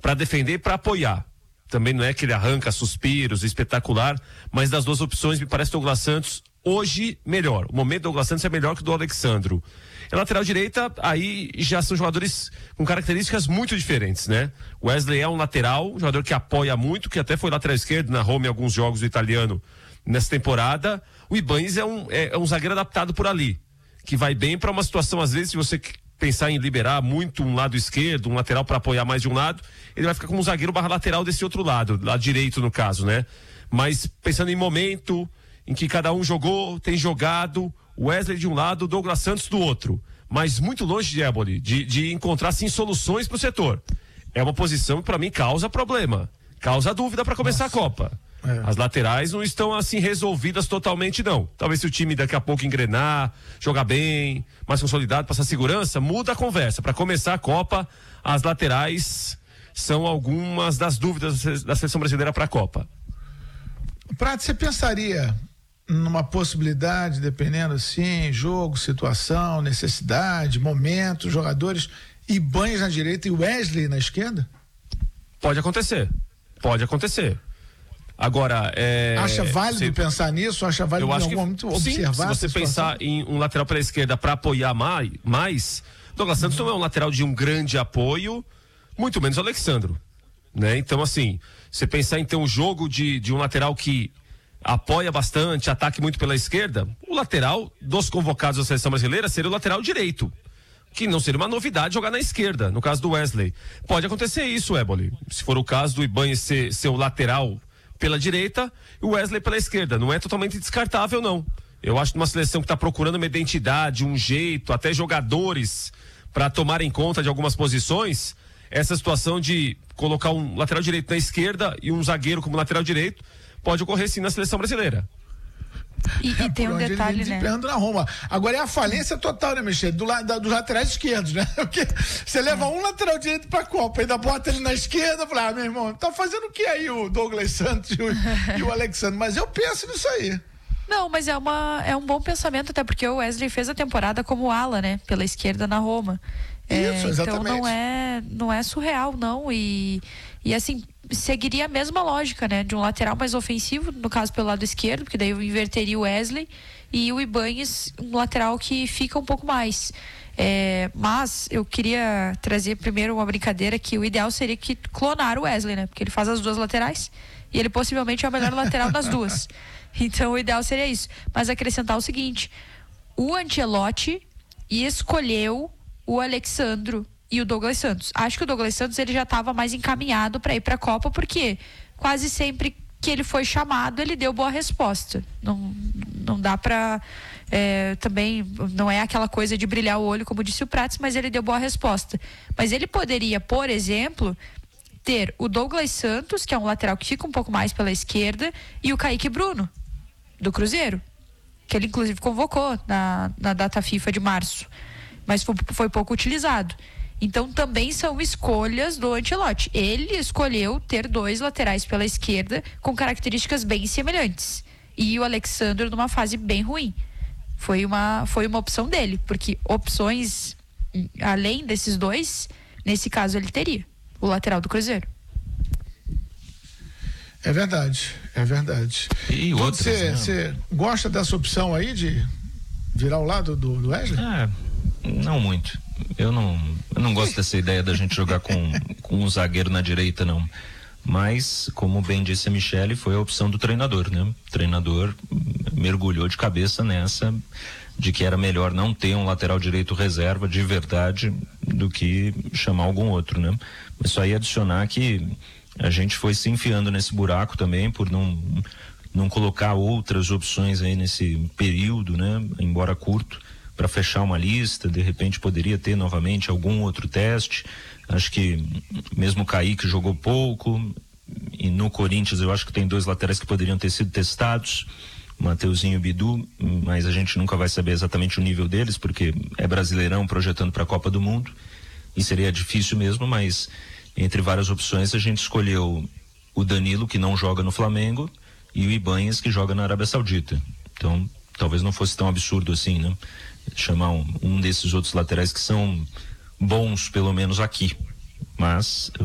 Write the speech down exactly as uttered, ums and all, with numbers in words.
para defender e para apoiar. Também não é que ele arranca suspiros, espetacular, mas das duas opções me parece que o Douglas Santos hoje melhor. O momento do Douglas Santos é melhor que o do Alexandro. E lateral direita, aí já são jogadores com características muito diferentes, né? O Wesley é um lateral, um jogador que apoia muito, que até foi lateral esquerdo na Roma em alguns jogos do italiano nessa temporada. O Ibanez é um, é, é um zagueiro adaptado por ali, que vai bem para uma situação, às vezes, se você pensar em liberar muito um lado esquerdo, um lateral para apoiar mais de um lado, ele vai ficar como um zagueiro barra lateral desse outro lado, lado direito no caso, né? Mas pensando em momento em que cada um jogou, tem jogado, Wesley de um lado, Douglas Santos do outro, mas muito longe de Éboli, de, de encontrar sim soluções para o setor. É uma posição que para mim causa problema, causa dúvida para começar Nossa. a Copa. É. As laterais não estão assim resolvidas totalmente, não. Talvez se o time daqui a pouco engrenar, jogar bem, mais consolidado, passar segurança, muda a conversa. Para começar a Copa, as laterais são algumas das dúvidas da seleção brasileira para a Copa. Prato, você pensaria numa possibilidade, dependendo assim, jogo, situação, necessidade, momento, jogadores, Ibanez na direita e Wesley na esquerda? Pode acontecer, pode acontecer. Agora, é... Acha válido você... pensar nisso? Acha válido eu acho em algum que, momento observar? Sim, se você pensar em um lateral pela esquerda para apoiar mais, mais Douglas Santos uhum. não é um lateral de um grande apoio, muito menos o Alexandro, né? Então, assim, você pensar em ter um jogo de, de um lateral que apoia bastante, ataque muito pela esquerda, o lateral dos convocados da seleção brasileira seria o lateral direito, que não seria uma novidade jogar na esquerda, no caso do Wesley. Pode acontecer isso, Éboli, se for o caso do Ibanez ser, ser o lateral pela direita e o Wesley pela esquerda, não é totalmente descartável, não. Eu acho que uma seleção que está procurando uma identidade, um jeito, até jogadores para tomarem conta de algumas posições, essa situação de colocar um lateral direito na esquerda e um zagueiro como lateral direito pode ocorrer sim na seleção brasileira. E, e tem um detalhe, ele né? Na Roma. Agora é a falência total, né, Michel? Do lado dos laterais esquerdos, né? Porque você leva um lateral direito pra Copa, ainda bota ele na esquerda, fala, ah, meu irmão, tá fazendo o que aí o Douglas Santos e o, e o Alexandre? Mas eu penso nisso aí. Não, mas é, uma, é um bom pensamento, até porque o Wesley fez a temporada como ala, né? Pela esquerda na Roma. É, Isso, exatamente. Então não é, não é surreal, não. E, e assim, seguiria a mesma lógica, né? De um lateral mais ofensivo, no caso pelo lado esquerdo, porque daí eu inverteria o Wesley, e o Ibanez, um lateral que fica um pouco mais. É, mas eu queria trazer primeiro uma brincadeira que o ideal seria que clonar o Wesley, né? Porque ele faz as duas laterais e ele possivelmente é o melhor lateral das duas. Então o ideal seria isso. Mas acrescentar o seguinte: o Ancelotti escolheu o Alexandro e o Douglas Santos. Acho que o Douglas Santos ele já estava mais encaminhado para ir para a Copa, porque quase sempre que ele foi chamado, ele deu boa resposta. Não, não dá para é, também, não é aquela coisa de brilhar o olho, como disse o Prats, mas ele deu boa resposta. Mas ele poderia, por exemplo, ter o Douglas Santos, que é um lateral que fica um pouco mais pela esquerda, e o Kaique Bruno, do Cruzeiro, que ele inclusive convocou na, na data FIFA de março, mas foi, foi pouco utilizado. Então também são escolhas do Ancelotti. Ele escolheu ter dois laterais pela esquerda com características bem semelhantes, e o Alexandre numa fase bem ruim. Foi uma, foi uma opção dele, porque opções além desses dois, nesse caso ele teria o lateral do Cruzeiro. É verdade, é verdade. E outros, você, você gosta dessa opção aí de virar o lado do, do Wesley? Ah, não muito. Eu não, eu não gosto dessa ideia da gente jogar com, com um zagueiro na direita, não. Mas, como bem disse a Michele, foi a opção do treinador, né? O treinador mergulhou de cabeça nessa, de que era melhor não ter um lateral direito reserva de verdade do que chamar algum outro, né? Mas só ia adicionar que a gente foi se enfiando nesse buraco também por não, não colocar outras opções aí nesse período, né? Embora curto, para fechar uma lista. De repente poderia ter novamente algum outro teste. Acho que mesmo o Kaique jogou pouco, e no Corinthians eu acho que tem dois laterais que poderiam ter sido testados, Mateuzinho e Bidu, mas a gente nunca vai saber exatamente o nível deles, porque é Brasileirão projetando para a Copa do Mundo, e seria difícil mesmo. Mas entre várias opções a gente escolheu o Danilo, que não joga no Flamengo, e o Ibanez, que joga na Arábia Saudita. Então talvez não fosse tão absurdo assim, né? Chamar um, um desses outros laterais que são bons, pelo menos aqui. Mas